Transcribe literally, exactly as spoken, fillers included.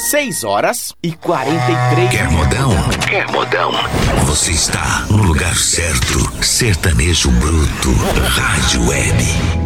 seis horas e quarenta e três. Quer modão? Quer modão? Você está no lugar certo. Sertanejo Bruto Rádio Web.